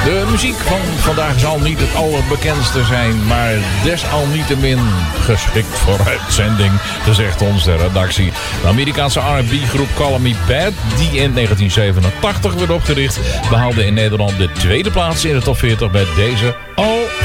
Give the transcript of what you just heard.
De muziek van vandaag zal niet het allerbekendste zijn, maar desalniettemin geschikt voor uitzending, zegt onze redactie. De Amerikaanse R&B-groep Call Me Bad, die in 1987 werd opgericht, behaalde in Nederland de tweede plaats in de top 40 met deze